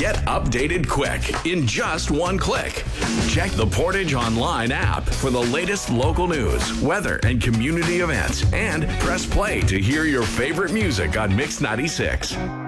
Get updated quick in just one click. Check the Portage Online app for the latest local news, weather, and community events. And press play to hear your favorite music on Mix 96.